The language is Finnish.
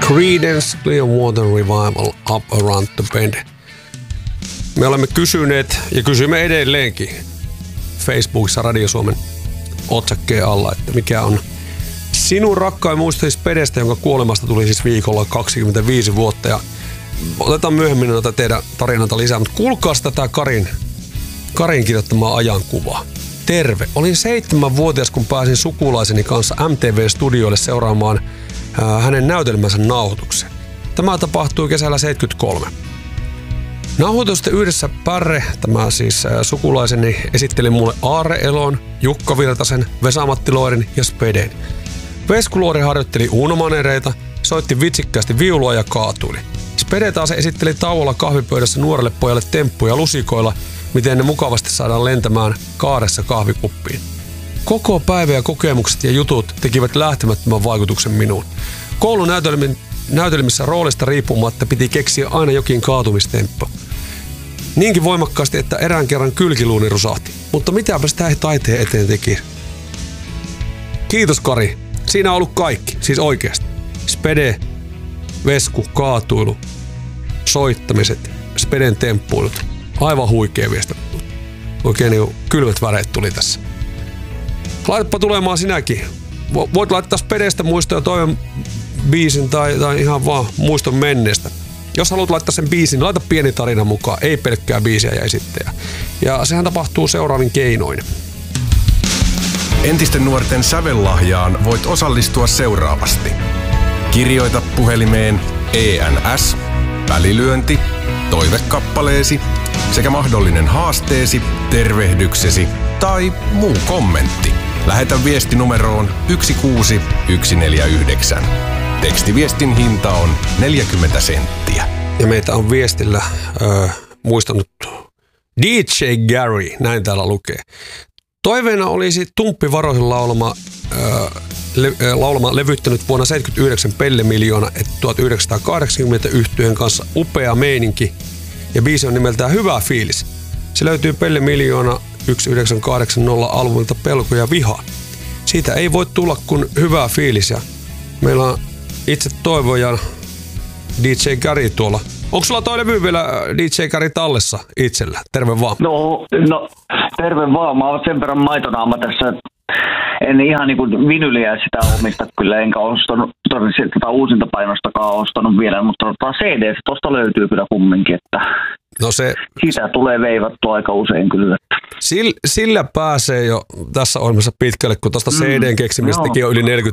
Creedence Clearwater Revival Up Around the Bend. Me olemme kysyneet ja kysymme edelleenkin Facebookissa Radio Suomen otsakkeen alla, että mikä on sinun rakkain muisto Spedestä, jonka kuolemasta tuli siis viikolla 25 vuotta. Ja otetaan myöhemmin noita teidän tarinoita lisää, mutta kuulkaa tätä Karin kirjoittamaa ajankuvaa. Terve. Olin 7-vuotias, kun pääsin sukulaiseni kanssa MTV-studioille seuraamaan hänen näytelmänsä nauhoituksen. Tämä tapahtui kesällä 73. Nauhoitusten yhdessä Pärre, tämä siis sukulaiseni, esitteli mulle Aarre Elon, Jukka Virtasen, Vesa-Matti Loirin ja Speden. Vesku Luori harjoitteli uunomanereita, soitti vitsikkäästi viulua ja kaatuili. Spede taas esitteli tauolla kahvipöydässä nuorelle pojalle temppuja lusikoilla, miten ne mukavasti saadaan lentämään kaaressa kahvikuppiin. Koko päivä ja kokemukset ja jutut tekivät lähtemättömän vaikutuksen minuun. Koulun näytelmissä roolista riippumatta piti keksiä aina jokin kaatumistemppu. Niinkin voimakkaasti, että erään kerran kylkiluuni rusahti. Mutta mitäpä sitä ei taiteen eteen teki. Kiitos Kari. Siinä on ollut kaikki. Siis oikeasti. Spede, Vesku, kaatuilu, soittamiset, Speden temppuilut. Aivan huikea viesti. Oikein niin kylmät väreet tuli tässä. Laitapa tulemaan sinäkin. Voit laittaa Spedestä muistoja toivon biisin tai ihan vaan muiston menneestä. Jos haluat laittaa sen biisin, niin laita pieni tarina mukaan, ei pelkkää biisiä ja esittäjää. Ja sehän tapahtuu seuraavin keinoin. Entisten nuorten sävellahjaan voit osallistua seuraavasti. Kirjoita puhelimeen ENS, välilyönti, toivekappaleesi sekä mahdollinen haasteesi, tervehdyksesi tai muu kommentti. Lähetä viesti numeroon 16149. Tekstiviestin hinta on 40 senttiä. Ja meitä on viestillä muistanut DJ Gary, näin täällä lukee. Toiveena olisi Tumppi Varosen laulama levyttänyt vuonna 1979 Pelle Miljoona, että 1980 yhtyeen kanssa upea meininki ja biisi on nimeltään Hyvä fiilis. Se löytyy Pelle Miljoona 1980 albumilta Pelko ja viha. Siitä ei voi tulla kuin hyvä fiilis ja meillä on itse toivojan DJ Gary tuolla. Onko sulla toi levy vielä DJ Gary tallessa itsellä? Terve vaan. No terve vaan. Mä oon sen verran maitonaama tässä. En ihan niin kuin vinyliä sitä omista kyllä, enkä ostanut tätä uusinta painostakaan ostanut vielä, mutta CD tuosta löytyy kyllä kumminkin, että siitä tulee veivattua aika usein kyllä. Sillä pääsee jo tässä ohjelmassa pitkälle, kun tuosta CDn keksimistäkin on yli 40